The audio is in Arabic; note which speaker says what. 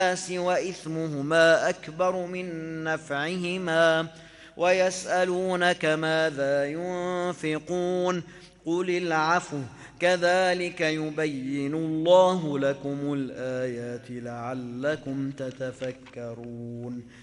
Speaker 1: الناس وإثمهما أكبر من نفعهما ويسألونك ماذا ينفقون قل العفو كذلك يبين الله لكم الآيات لعلكم تتفكرون